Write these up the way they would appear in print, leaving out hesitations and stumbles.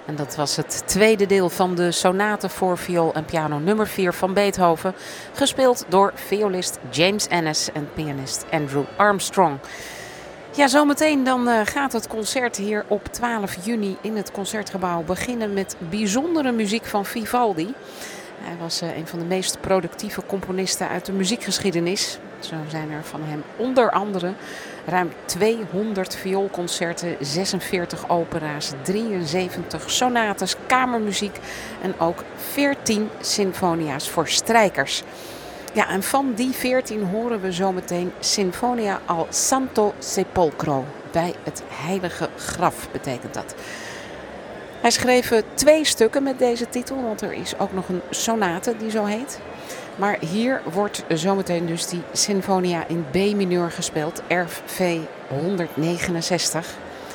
En dat was het tweede deel van de sonate voor viool en piano nummer 4 van Beethoven. Gespeeld door violist James Ennis en pianist Andrew Armstrong. Ja, zometeen dan gaat het concert hier op 12 juni in het Concertgebouw beginnen met bijzondere muziek van Vivaldi. Hij was een van de meest productieve componisten uit de muziekgeschiedenis. Zo zijn er van hem onder andere ruim 200 vioolconcerten, 46 opera's, 73 sonates, kamermuziek en ook 14 sinfonia's voor strijkers. Ja, en van die 14 horen we zometeen Sinfonia al Santo Sepolcro. Bij het heilige graf betekent dat. Hij schreef 2 stukken met deze titel, want er is ook nog een sonate die zo heet. Maar hier wordt zometeen dus die Sinfonia in B-mineur gespeeld, RV 169.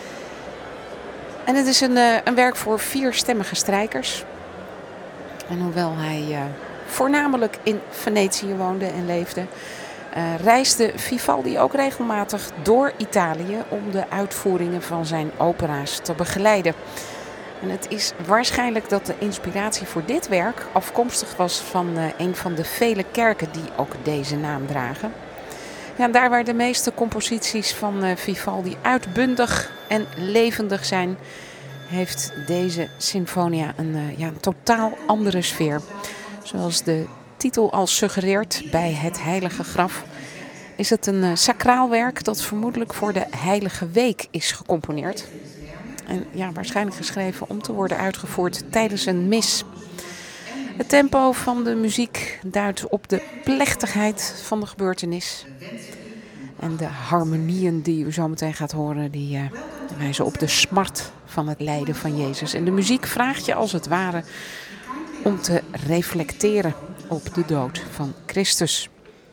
En het is een werk voor 4-stemmige strijkers. En hoewel hij voornamelijk in Venetië woonde en leefde, reisde Vivaldi ook regelmatig door Italië om de uitvoeringen van zijn opera's te begeleiden. En het is waarschijnlijk dat de inspiratie voor dit werk afkomstig was van een van de vele kerken die ook deze naam dragen. Ja, daar waar de meeste composities van Vivaldi uitbundig en levendig zijn, heeft deze Sinfonia een totaal andere sfeer. Zoals de titel al suggereert, bij het heilige graf, is het een sacraal werk dat vermoedelijk voor de Heilige Week is gecomponeerd. En ja, waarschijnlijk geschreven om te worden uitgevoerd tijdens een mis. Het tempo van de muziek duidt op de plechtigheid van de gebeurtenis. En de harmonieën die u zo meteen gaat horen, die wijzen op de smart van het lijden van Jezus. En de muziek vraagt je als het ware om te reflecteren op de dood van Christus.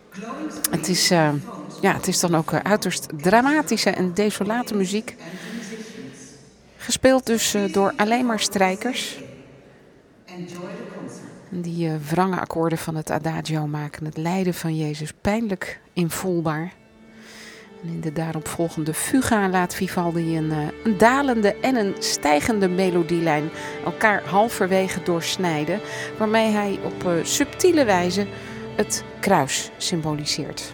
Het is dan ook uiterst dramatische en desolate muziek. Gespeeld dus door alleen maar strijkers. Die wrange akkoorden van het adagio maken het lijden van Jezus pijnlijk invoelbaar. En in de daaropvolgende fuga laat Vivaldi een dalende en een stijgende melodielijn elkaar halverwege doorsnijden, waarmee hij op subtiele wijze het kruis symboliseert.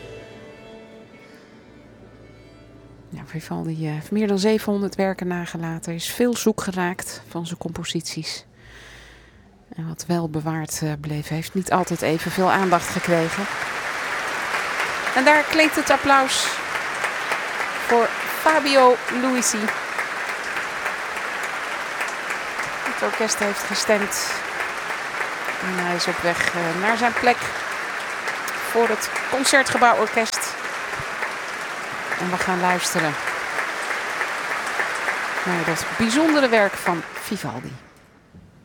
Ja, Vivaldi heeft meer dan 700 werken nagelaten, is veel zoek geraakt van zijn composities. En wat wel bewaard bleef, heeft niet altijd evenveel aandacht gekregen. En daar klinkt het applaus voor Fabio Luisi. Het orkest heeft gestemd en hij is op weg naar zijn plek voor het Concertgebouworkest. En we gaan luisteren naar dat bijzondere werk van Vivaldi.